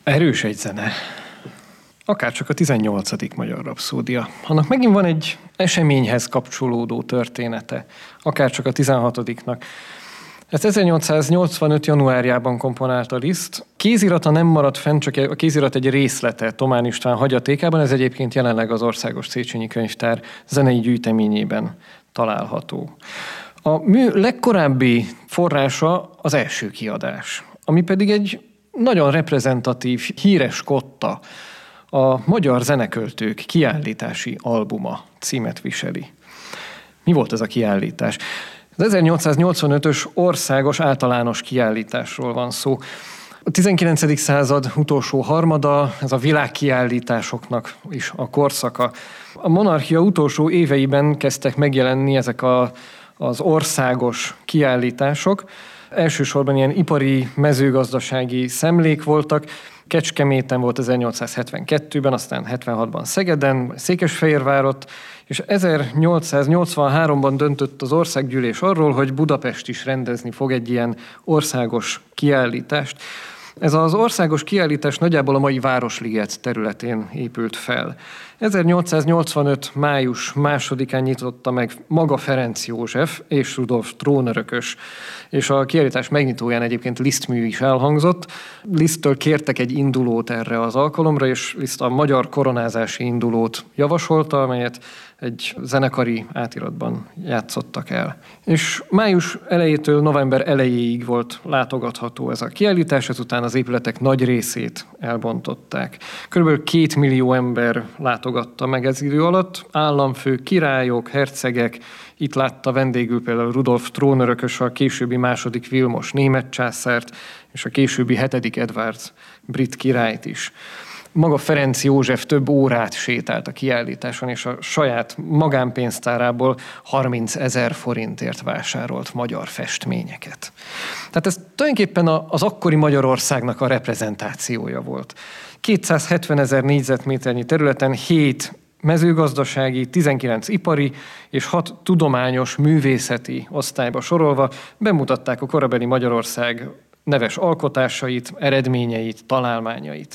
Erős egy zene. Akárcsak a 18. Magyar rapszódia. Annak megint van egy eseményhez kapcsolódó története. Akárcsak a 16-nak. Ezt 1885. januárjában komponálta Liszt. Kézirata nem maradt fenn, csak a kézirat egy részlete Thomán István hagyatékában. Ez egyébként jelenleg az Országos Széchenyi Könyvtár zenei gyűjteményében található. A mű legkorábbi forrása az első kiadás, ami pedig egy nagyon reprezentatív, híres kotta, a Magyar Zeneköltők kiállítási albuma címet viseli. Mi volt ez a kiállítás? Az 1885-ös országos általános kiállításról van szó. A 19. század utolsó harmada, ez a világkiállításoknak is a korszaka. A monarchia utolsó éveiben kezdtek megjelenni ezek az országos kiállítások. Elsősorban ilyen ipari, mezőgazdasági szemlék voltak. Kecskeméten volt 1872-ben, aztán 76-ban Szegeden, Székesfehérvárott, és 1883-ban döntött az országgyűlés arról, hogy Budapest is rendezni fog egy ilyen országos kiállítást. Ez az országos kiállítás nagyjából a mai Városliget területén épült fel. 1885. május 2-án nyitotta meg maga Ferenc József és Rudolf trónörökös, és a kiállítás megnyitóján egyébként Liszt mű is elhangzott. Liszttől kértek egy indulót erre az alkalomra, és Liszt a magyar koronázási indulót javasolta, amelyet egy zenekari átiratban játszottak el. És május elejétől november elejéig volt látogatható ez a kiállítás, ezután az épületek nagy részét elbontották. Körülbelül 2 millió ember látogatta meg ez idő alatt, államfők, királyok, hercegek, itt látta vendégül például Rudolf trónörökös, a későbbi II. Vilmos német császárt, és a későbbi 7. Edward brit királyt is. Maga Ferenc József több órát sétált a kiállításon, és a saját magánpénztárából 30 000 forintért vásárolt magyar festményeket. Tehát ez tulajdonképpen az akkori Magyarországnak a reprezentációja volt. 270 000 négyzetméternyi területen 7 mezőgazdasági, 19 ipari és 6 tudományos művészeti osztályba sorolva bemutatták a korabeli Magyarország neves alkotásait, eredményeit, találmányait.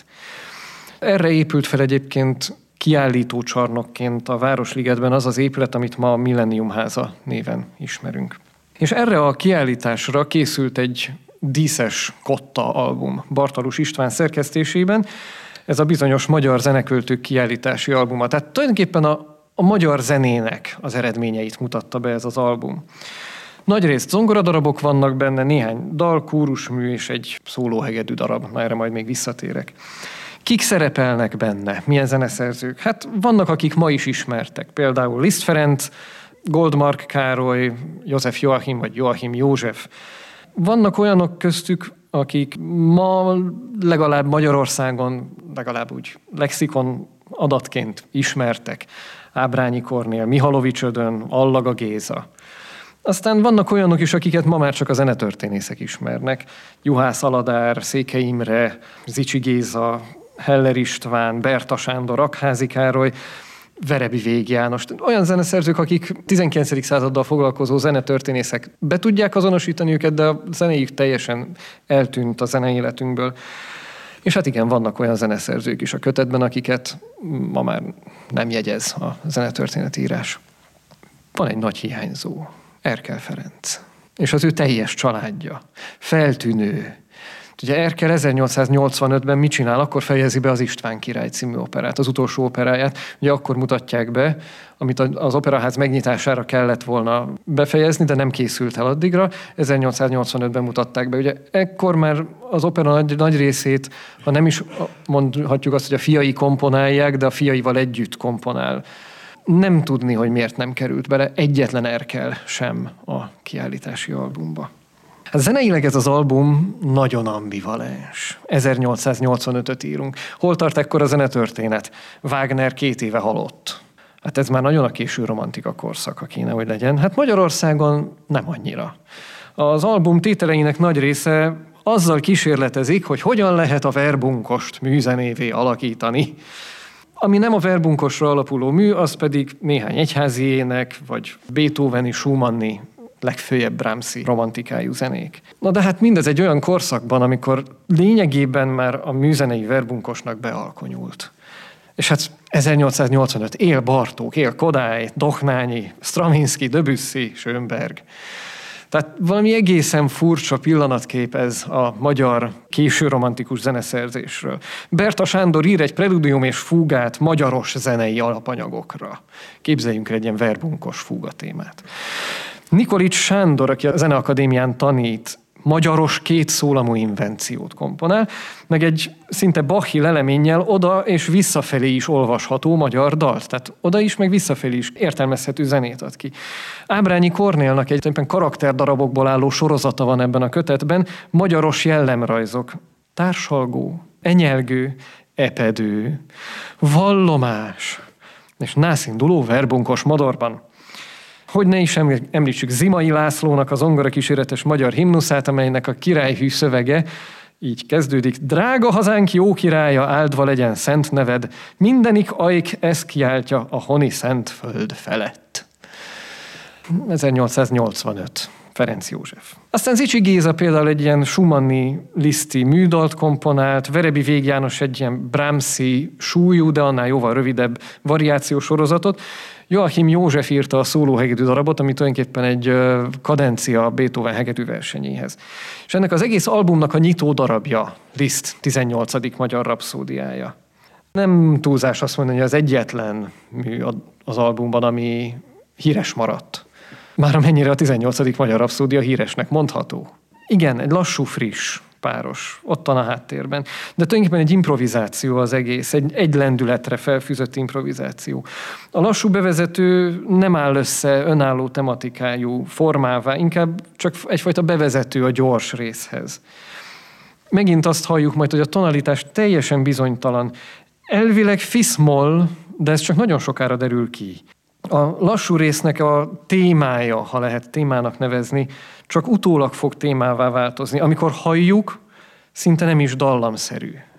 Erre épült fel egyébként kiállítócsarnokként a Városligetben az az épület, amit ma a Millennium Háza néven ismerünk. És erre a kiállításra készült egy díszes kotta album Bartalus István szerkesztésében, ez a bizonyos Magyar Zeneköltők kiállítási albuma. Tehát tulajdonképpen a magyar zenének az eredményeit mutatta be ez az album. Nagyrészt zongoradarabok vannak benne, néhány dal, kórusmű és egy szólóhegedű darab. Na, erre majd még visszatérek. Kik szerepelnek benne? Milyen zeneszerzők? Hát vannak, akik ma is ismertek. Például Liszt Ferenc, Goldmark Károly, József Joachim vagy Joachim József. Vannak olyanok köztük, akik ma legalább Magyarországon, legalább úgy lexikon adatként ismertek. Ábrányi Kornél, Mihálovics Ödön, Allaga Géza. Aztán vannak olyanok is, akiket ma már csak a zenetörténészek ismernek. Juhász Aladár, Székely Imre, Zichy Géza, Heller István, Berta Sándor, Aggházy Károly, Verebi Vég János. Olyan zeneszerzők, akik 19. századdal foglalkozó zenetörténészek, be tudják azonosítani őket, de a zenéjük teljesen eltűnt a zeneéletünkből. És hát igen, vannak olyan zeneszerzők is a kötetben, akiket ma már nem jegyez a zenetörténeti írás. Van egy nagy hiányzó, Erkel Ferenc, és az ő teljes családja. Feltűnő. Ugye Erkel 1885-ben mit csinál? Akkor fejezi be az István király című operát, az utolsó operáját. Ugye akkor mutatják be, amit az Operaház megnyitására kellett volna befejezni, de nem készült el addigra. 1885-ben mutatták be. Ugye ekkor már az opera nagy részét, ha nem is mondhatjuk azt, hogy a fiai komponálják, de a fiaival együtt komponál. Nem tudni, hogy miért nem került bele egyetlen Erkel sem a kiállítási albumba. Hát zeneileg ez az album nagyon ambivalens. 1885-öt írunk. Hol tart ekkor a zenetörténet? Wagner 2 éve halott. Hát ez már nagyon a késő romantika korszaka kéne, hogy legyen. Hát Magyarországon nem annyira. Az album tételeinek nagy része azzal kísérletezik, hogy hogyan lehet a verbunkost műzenévé alakítani. Ami nem a verbunkosra alapuló mű, az pedig néhány egyházi ének, vagy Beethoveni, Schumanni legfőjebb Brahmsi romantikájú zenék. Na de hát mindez egy olyan korszakban, amikor lényegében már a műzenei verbunkosnak bealkonyult. És hát 1885 él Bartók, él Kodály, Dochnányi, Stravinsky, Debussy, Schönberg. Tehát valami egészen furcsa pillanatkép ez a magyar késő romantikus zeneszerzésről. Berta Sándor ír egy preludium és fúgát magyaros zenei alapanyagokra. Képzeljünk el egy ilyen verbunkos fúgatémát. Nikolics Sándor, aki a Zeneakadémián tanít, magyaros kétszólamú invenciót komponál, meg egy szinte Bachi leleménnyel oda és visszafelé is olvasható magyar dalt. Tehát oda is, meg visszafelé is értelmezhető zenét ad ki. Ábrányi Kornélnak egy karakterdarabokból álló sorozata van ebben a kötetben, magyaros jellemrajzok. Társalgó, enyelgő, epedő, vallomás és nászinduló verbunkos modorban. Hogy ne is említsük Zimai Lászlónak az zongorakíséretes magyar himnuszát, amelynek a királyhű szövege így kezdődik. Drága hazánk jó királya, áldva legyen szent neved, mindenik ajk ezt kiáltja a honi szent föld felett. 1885. Ferenc József. Aztán Zichy Géza például egy ilyen Schumanni Liszti műdalt komponált, Verebi Vég János egy ilyen Brahmsi súlyú, de annál jóval rövidebb variációs sorozatot. Joachim József írta a szólóhegedű darabot, ami tulajdonképpen egy kadencia Beethoven hegedű versenyéhez. És ennek az egész albumnak a nyitó darabja Liszt 18. magyar rapszódiája. Nem túlzás azt mondani, hogy az egyetlen mű az albumban, ami híres maradt. Már amennyire a 18. magyar rapszódia híresnek mondható. Igen, egy lassú, friss páros, ottan a háttérben. De tulajdonképpen egy improvizáció az egész, egy lendületre felfűzött improvizáció. A lassú bevezető nem áll össze önálló tematikájú formává, inkább csak egyfajta bevezető a gyors részhez. Megint azt halljuk majd, hogy a tonalitás teljesen bizonytalan. Elvileg fiszmoll, de ez csak nagyon sokára derül ki. A lassú résznek a témája, ha lehet témának nevezni, csak utólag fog témává változni. Amikor halljuk, szinte nem is dallamszerű.